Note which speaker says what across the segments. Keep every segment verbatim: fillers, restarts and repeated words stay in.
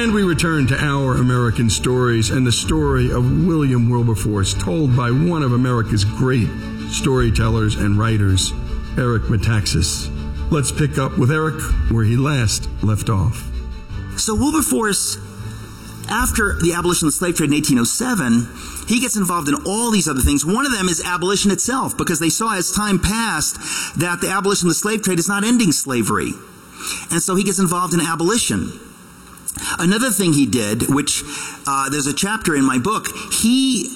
Speaker 1: And we return to Our American Stories and the story of William Wilberforce, told by one of America's great storytellers and writers, Eric Metaxas. Let's pick up with Eric where he last left off.
Speaker 2: So Wilberforce, after the abolition of the slave trade in eighteen oh seven, he gets involved in all these other things. One of them is abolition itself, because they saw as time passed that the abolition of the slave trade is not ending slavery. And so he gets involved in abolition. Another thing he did, which uh, there's a chapter in my book, he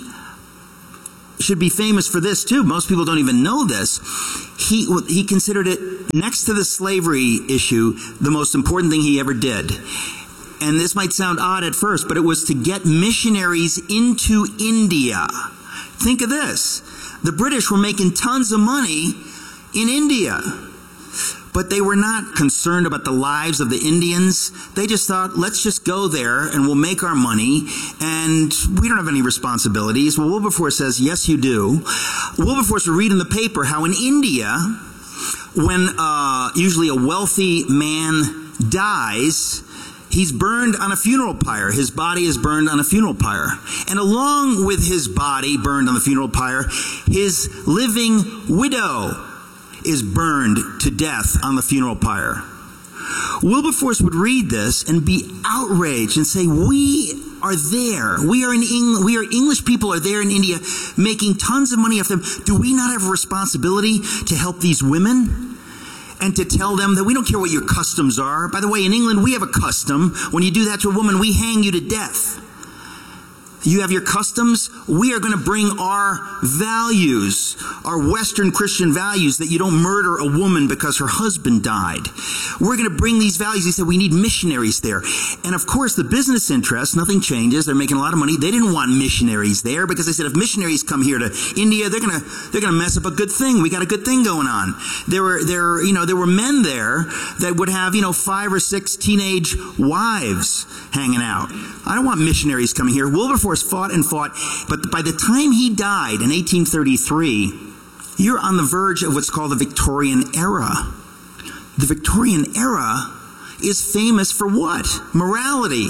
Speaker 2: should be famous for this too. Most people don't even know this. He, he considered it, next to the slavery issue, the most important thing he ever did. And this might sound odd at first, but it was to get missionaries into India. Think of this. The British were making tons of money in India. But they were not concerned about the lives of the Indians. They just thought, let's just go there and we'll make our money and we don't have any responsibilities. Well, Wilberforce says, yes, you do. Wilberforce would read in the paper how in India, when uh, usually a wealthy man dies, he's burned on a funeral pyre. His body is burned on a funeral pyre. And along with his body burned on the funeral pyre, his living widow is burned to death on the funeral pyre. Wilberforce would read this and be outraged and say, we are there. We are in England. We are English people are there in India making tons of money off them. Do we not have a responsibility to help these women? And to tell them that we don't care what your customs are. By the way, in England, we have a custom. When you do that to a woman, we hang you to death. You have your customs. We are going to bring our values, our Western Christian values, that you don't murder a woman because her husband died. We're going to bring these values. He said we need missionaries there. And of course, the business interests, nothing changes. They're making a lot of money. They didn't want missionaries there because they said if missionaries come here to India, they're going to they're going to mess up a good thing. We got a good thing going on. There were there you know there were men there that would have you know five or six teenage wives hanging out. I don't want missionaries coming here. Wilberforce fought and fought, but by the time he died in eighteen thirty-three, you're on the verge of what's called the Victorian era. The Victorian era is famous for what? Morality.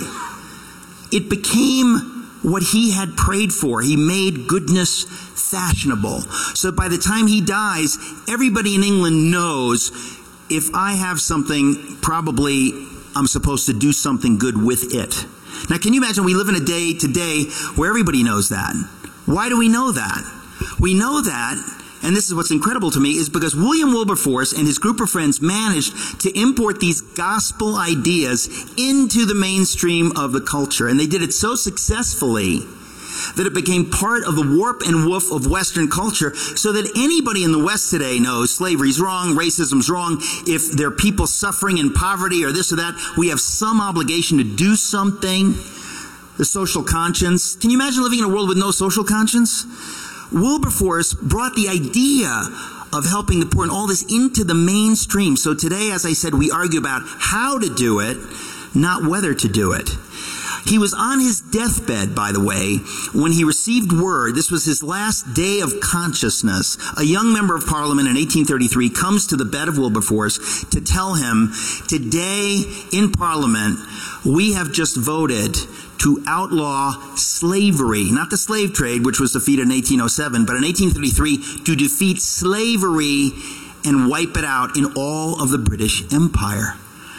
Speaker 2: It became what he had prayed for. He made goodness fashionable. So by the time he dies, everybody in England knows if I have something, probably I'm supposed to do something good with it. Now, can you imagine we live in a day today where everybody knows that? Why do we know that? We know that, and this is what's incredible to me, is because William Wilberforce and his group of friends managed to import these gospel ideas into the mainstream of the culture. And they did it so successfully that it became part of the warp and woof of Western culture, so that anybody in the West today knows slavery's wrong, racism's wrong. If there are people suffering in poverty or this or that, we have some obligation to do something. The social conscience. Can you imagine living in a world with no social conscience? Wilberforce brought the idea of helping the poor and all this into the mainstream. So today, as I said, we argue about how to do it, not whether to do it. He was on his deathbed, by the way, when he received word. This was his last day of consciousness. A young member of Parliament in eighteen thirty-three comes to the bed of Wilberforce to tell him, today in Parliament, we have just voted to outlaw slavery, not the slave trade, which was defeated in eighteen oh seven, but in eighteen thirty-three, to defeat slavery and wipe it out in all of the British Empire.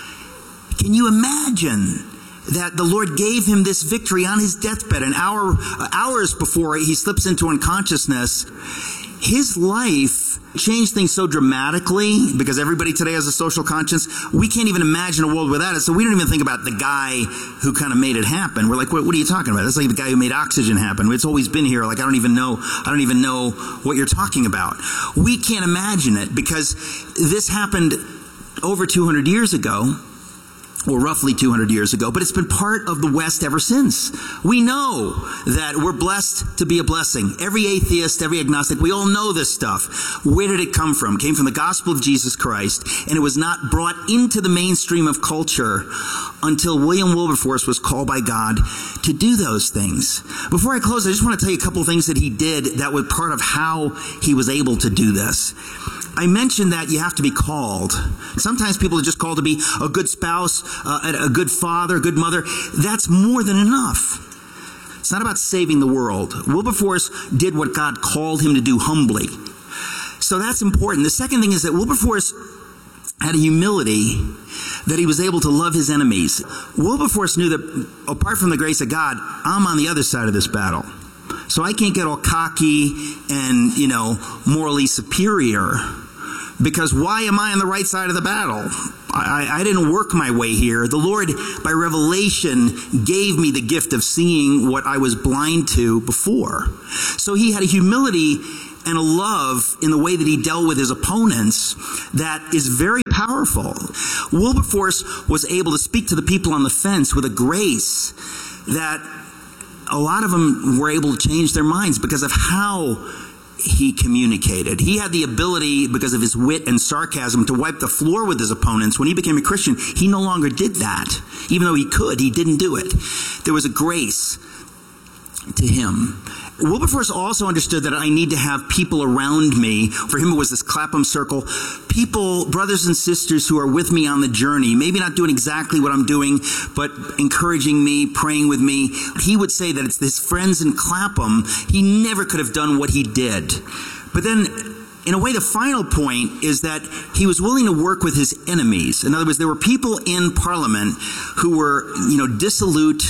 Speaker 2: Can you imagine that the Lord gave him this victory on his deathbed, an hour, hours before he slips into unconsciousness? His life changed things so dramatically because everybody today has a social conscience. We can't even imagine a world without it. So we don't even think about the guy who kind of made it happen. We're like, what, what are you talking about? That's like the guy who made oxygen happen. It's always been here. Like, I don't even know, I don't even know what you're talking about. We can't imagine it because this happened over two hundred years ago. Or roughly two hundred years ago, but it's been part of the West ever since. We know that we're blessed to be a blessing. Every atheist, every agnostic, we all know this stuff. Where did it come from? It came from the gospel of Jesus Christ, and it was not brought into the mainstream of culture until William Wilberforce was called by God to do those things. Before I close, I just want to tell you a couple of things that he did that were part of how he was able to do this. I mentioned that you have to be called. Sometimes people are just called to be a good spouse, uh, a good father, a good mother. That's more than enough. It's not about saving the world. Wilberforce did what God called him to do humbly. So that's important. The second thing is that Wilberforce had a humility that he was able to love his enemies. Wilberforce knew that apart from the grace of God, I'm on the other side of this battle. So I can't get all cocky and, you know, morally superior, because why am I on the right side of the battle? I, I didn't work my way here. The Lord, by revelation, gave me the gift of seeing what I was blind to before. So he had a humility and a love in the way that he dealt with his opponents that is very powerful. Wilberforce was able to speak to the people on the fence with a grace that a lot of them were able to change their minds because of how he communicated. He had the ability, because of his wit and sarcasm, to wipe the floor with his opponents. When he became a Christian, he no longer did that. Even though he could, he didn't do it. There was a grace to him. Wilberforce also understood that I need to have people around me. For him, it was this Clapham circle. People, brothers and sisters who are with me on the journey, maybe not doing exactly what I'm doing, but encouraging me, praying with me. He would say that it's his friends in Clapham. He never could have done what he did. But then, in a way, the final point is that he was willing to work with his enemies. In other words, there were people in Parliament who were, you know, dissolute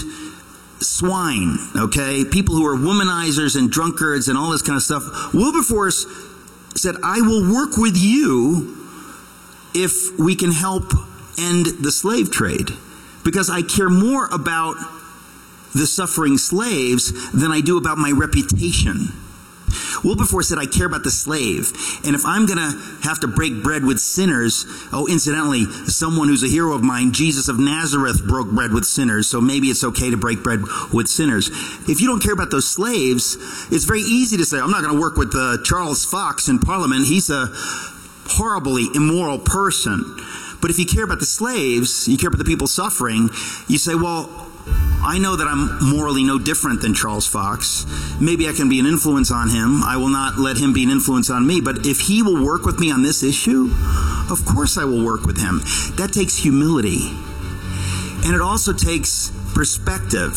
Speaker 2: swine, okay? People who are womanizers and drunkards and all this kind of stuff. Wilberforce said, I will work with you if we can help end the slave trade, because I care more about the suffering slaves than I do about my reputation. Wilberforce said, I care about the slave. And if I'm going to have to break bread with sinners, oh, incidentally, someone who's a hero of mine, Jesus of Nazareth, broke bread with sinners, so maybe it's okay to break bread with sinners. If you don't care about those slaves, it's very easy to say, I'm not going to work with uh, Charles Fox in Parliament. He's a horribly immoral person. But if you care about the slaves, you care about the people suffering, you say, well, I know that I'm morally no different than Charles Fox. Maybe I can be an influence on him. I will not let him be an influence on me. But if he will work with me on this issue, of course I will work with him. That takes humility. And it also takes perspective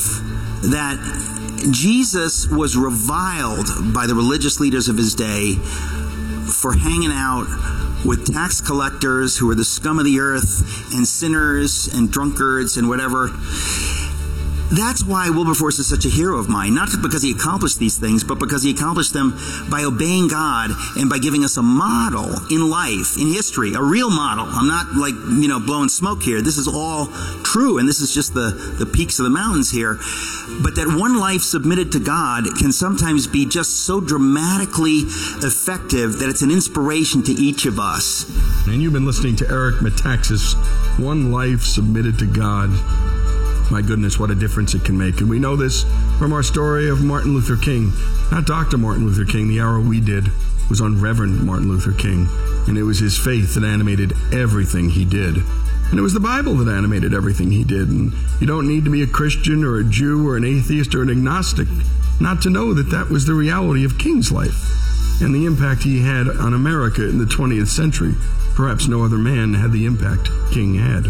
Speaker 2: that Jesus was reviled by the religious leaders of his day for hanging out with tax collectors who were the scum of the earth and sinners and drunkards and whatever. That's why Wilberforce is such a hero of mine, not just because he accomplished these things, but because he accomplished them by obeying God and by giving us a model in life, in history, a real model. I'm not like, you know, blowing smoke here. This is all true, and this is just the, the peaks of the mountains here. But that one life submitted to God can sometimes be just so dramatically effective that it's an inspiration to each of us.
Speaker 1: And you've been listening to Eric Metaxas, One Life Submitted to God. My goodness, what a difference it can make. And we know this from our story of Martin Luther King. Not Doctor Martin Luther King. The arrow we did was on Reverend Martin Luther King. And it was his faith that animated everything he did. And it was the Bible that animated everything he did. And you don't need to be a Christian or a Jew or an atheist or an agnostic not to know that that was the reality of King's life and the impact he had on America in the twentieth century. Perhaps no other man had the impact King had.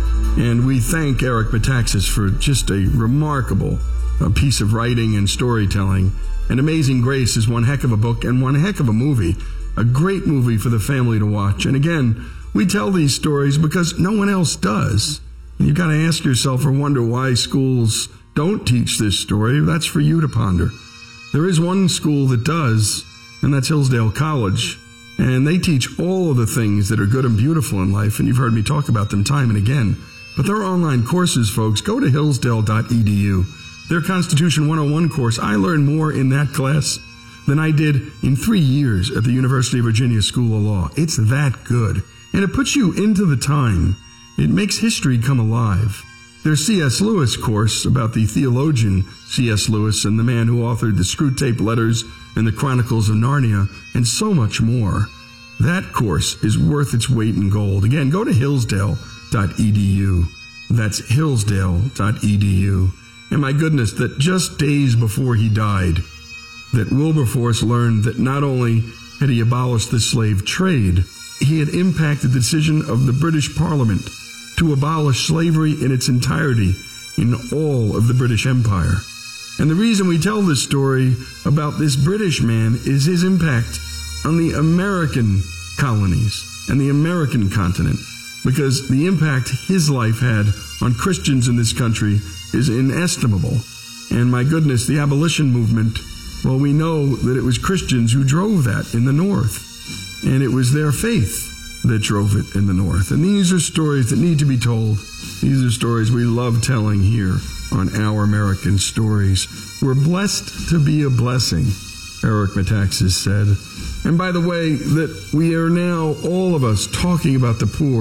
Speaker 1: And we thank Eric Metaxas for just a remarkable uh, piece of writing and storytelling. And Amazing Grace is one heck of a book and one heck of a movie. A great movie for the family to watch. And again, we tell these stories because no one else does. And you've got to ask yourself or wonder why schools don't teach this story. That's for you to ponder. There is one school that does, and that's Hillsdale College. And they teach all of the things that are good and beautiful in life, and you've heard me talk about them time and again. But there are online courses, folks. Go to hillsdale dot e d u. Their Constitution one oh one course, I learned more in that class than I did in three years at the University of Virginia School of Law. It's that good. And it puts you into the time. It makes history come alive. Their C S Lewis course about the theologian C S Lewis and the man who authored the Screwtape Letters and the Chronicles of Narnia, and so much more. That course is worth its weight in gold. Again, go to hillsdale dot e d u. That's hillsdale dot e d u. And my goodness, that just days before he died, that Wilberforce learned that not only had he abolished the slave trade, he had impacted the decision of the British Parliament to abolish slavery in its entirety in all of the British Empire. And the reason we tell this story about this British man is his impact on the American colonies and the American continent, because the impact his life had on Christians in this country is inestimable. And my goodness, the abolition movement, well, we know that it was Christians who drove that in the North, and it was their faith that drove it in the North. And these are stories that need to be told. These are stories we love telling here on Our American Stories. We're blessed to be a blessing, Eric Metaxas said. And by the way, that we are now, all of us, talking about the poor